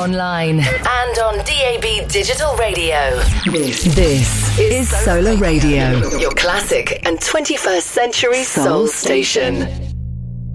online and on DAB Digital Radio. This is Solar Radio, your classic and 21st century soul station.